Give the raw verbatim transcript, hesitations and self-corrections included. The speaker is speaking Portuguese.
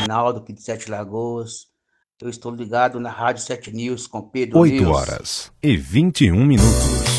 Reinaldo, aqui de Sete Lagoas. Eu estou ligado na Rádio Sete News com Pedro oito News. horas e vinte e um minutos.